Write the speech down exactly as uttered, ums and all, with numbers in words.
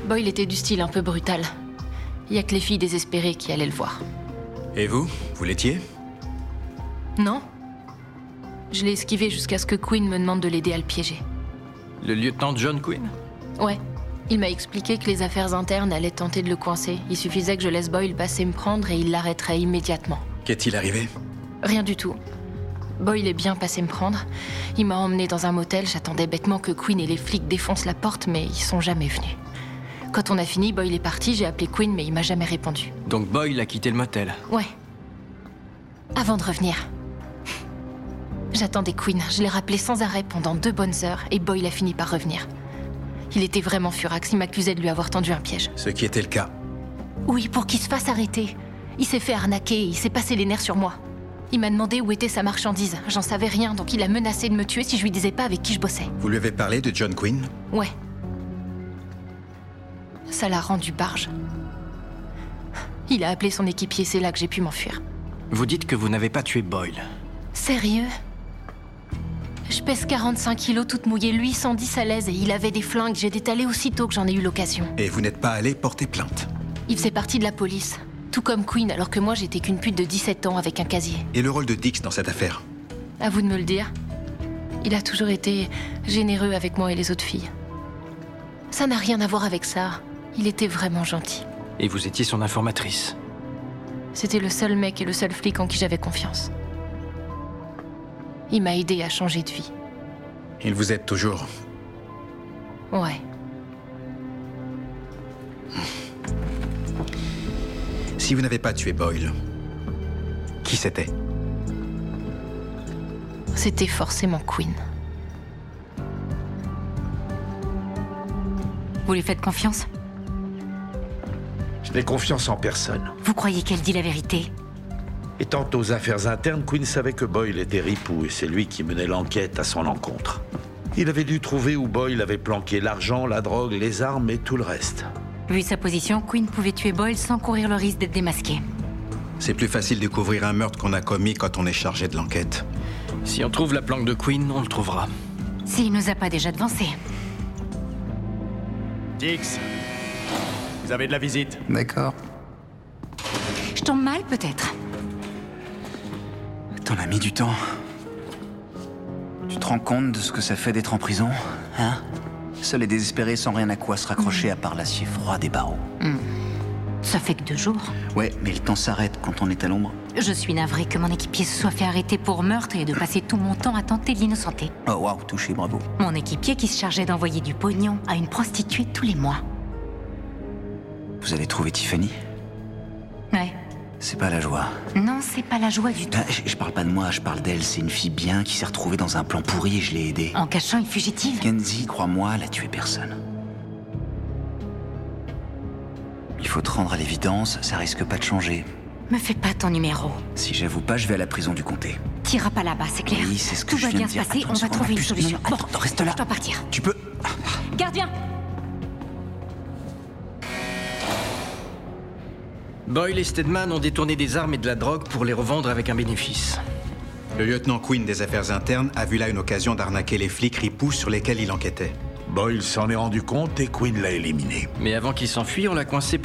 Boyle était du style un peu brutal. Il y a que les filles désespérées qui allaient le voir. Et vous, vous l'étiez? Non. Je l'ai esquivé jusqu'à ce que Quinn me demande de l'aider à le piéger. Le lieutenant John Quinn? Ouais. Il m'a expliqué que les affaires internes allaient tenter de le coincer. Il suffisait que je laisse Boyle passer me prendre et il l'arrêterait immédiatement. Qu'est-il arrivé? Rien du tout. Boyle est bien passé me prendre. Il m'a emmené dans un motel. J'attendais bêtement que Quinn et les flics défoncent la porte, mais ils sont jamais venus. Quand on a fini, Boyle est parti. J'ai appelé Quinn, mais il m'a jamais répondu. Donc Boyle a quitté le motel? Ouais. Avant de revenir. J'attendais Quinn. Je l'ai rappelé sans arrêt pendant deux bonnes heures et Boyle a fini par revenir. Il était vraiment furax. Il m'accusait de lui avoir tendu un piège. Ce qui était le cas. Oui, pour qu'il se fasse arrêter. Il s'est fait arnaquer et il s'est passé les nerfs sur moi. Il m'a demandé où était sa marchandise. J'en savais rien, donc il a menacé de me tuer si je lui disais pas avec qui je bossais. Vous lui avez parlé de John Quinn? Ouais. Ça l'a rendu barge. Il a appelé son équipier, c'est là que j'ai pu m'enfuir. Vous dites que vous n'avez pas tué Boyle. Sérieux? Je pèse quarante-cinq kilos toute mouillée, lui cent dix à l'aise et il avait des flingues. J'ai détalé aussitôt que j'en ai eu l'occasion. Et vous n'êtes pas allé porter plainte? Il faisait partie de la police. Tout comme Quinn, alors que moi j'étais qu'une pute de dix-sept ans avec un casier. Et le rôle de Dix dans cette affaire? À vous de me le dire. Il a toujours été généreux avec moi et les autres filles. Ça n'a rien à voir avec ça. Il était vraiment gentil. Et vous étiez son informatrice? C'était le seul mec et le seul flic en qui j'avais confiance. Il m'a aidé à changer de vie. Il vous aide toujours? Ouais. Si vous n'avez pas tué Boyle, qui c'était? C'était forcément Quinn. Vous lui faites confiance? Je n'ai confiance en personne. Vous croyez qu'elle dit la vérité? Étant aux affaires internes, Quinn savait que Boyle était ripou et c'est lui qui menait l'enquête à son encontre. Il avait dû trouver où Boyle avait planqué l'argent, la drogue, les armes et tout le reste. Vu sa position, Quinn pouvait tuer Boyle sans courir le risque d'être démasqué. C'est plus facile de couvrir un meurtre qu'on a commis quand on est chargé de l'enquête. Si on trouve la planque de Quinn, on le trouvera. S'il nous a pas déjà devancé. Dix, vous avez de la visite. D'accord. Je tombe mal, peut-être. T'en as mis du temps. Tu te rends compte de ce que ça fait d'être en prison, hein? Seul et désespéré, sans rien à quoi se raccrocher à part l'acier froid des barreaux. Mmh. Ça fait que deux jours. Ouais, mais le temps s'arrête quand on est à l'ombre. Je suis navrée que mon équipier se soit fait arrêter pour meurtre et de passer tout mon temps à tenter de l'innocenter. Oh waouh, touché, bravo. Mon équipier qui se chargeait d'envoyer du pognon à une prostituée tous les mois. Vous avez trouvé Tiffany? Ouais. C'est pas la joie. Non, c'est pas la joie du tout. Ah, je, je parle pas de moi, je parle d'elle. C'est une fille bien qui s'est retrouvée dans un plan pourri et je l'ai aidée. En cachant une fugitive? Kenzie, crois-moi, elle a tué personne. Il faut te rendre à l'évidence, ça risque pas de changer. Me fais pas ton numéro. Si j'avoue pas, je vais à la prison du comté. T'iras pas là-bas, c'est clair. Oui, c'est ce que Tout je va viens bien de se dire. passer, Attends on va seconde, trouver une plus- solution. non, non, Bon, attends, reste là. je dois partir. Tu peux... Gardien! Boyle et Stedman ont détourné des armes et de la drogue pour les revendre avec un bénéfice. Le lieutenant Quinn des affaires internes a vu là une occasion d'arnaquer les flics ripoux sur lesquels il enquêtait. Boyle s'en est rendu compte et Quinn l'a éliminé. Mais avant qu'il s'enfuit, on l'a coincé